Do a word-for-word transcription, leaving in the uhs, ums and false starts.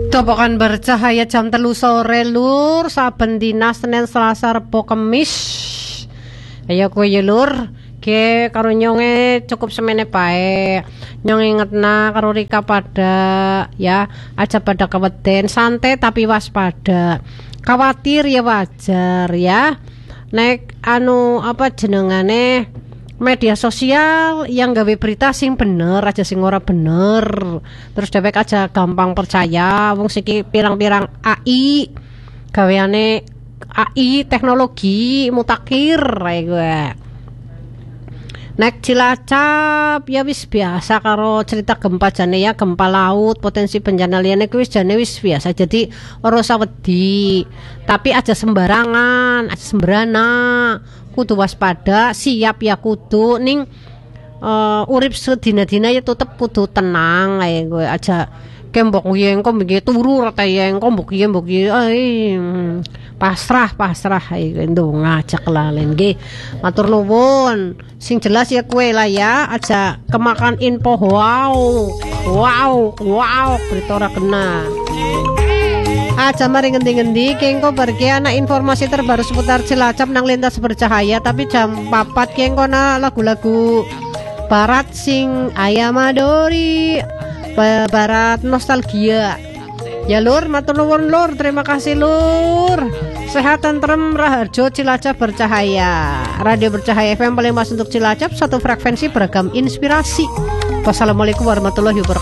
Topokan bercahaya jam telu sore lur, saben dina Senin Selasa Rebo Kemis. Ayo kowe ya lur, ke karo nyonge cukup semene bae. Nyong ingetna karo Rika pada ya, aja pada keweden, santai tapi waspada. Khawatir ya wajar ya. Nek anu apa jenengane media sosial yang gawe berita sing bener aja sing ora bener, terus dewek aja gampang percaya wong siki pirang-pirang A I gaweane A I teknologi mutakhir ae gue. Nek Cilacap ya wis biasa karo cerita gempa jane ya, gempa laut potensi bencana liyane kuwi wis jane wis biasa, jadi ora usah wedi tapi aja sembarangan, aja sembrana, kudu waspada, siap ya kudu ning uh, urip sedina-dina ya tetep kudu tenang ae gue aja kembok yen kok begitu turu rata yen kok mbok yen mbok ai pasrah pasrah ae ndonga aja kelalen nggih matur nuwun sing jelas ya kue lah ya aja kemakan info wow wow wow berita ora kena aja mari ngendi-ngendi kengko pergi anak informasi terbaru seputar Cilacap nang lintas bercahaya, tapi jam papat kengko na lagu-lagu barat sing ayam adori barat nostalgia ya lur. Matur nuwun lur, terima kasih lur. Sehat tentrem raharjo Cilacap bercahaya, radio bercahaya F M paling mas untuk Cilacap, satu frekuensi beragam inspirasi. Wassalamualaikum warahmatullahi wabarakatuh.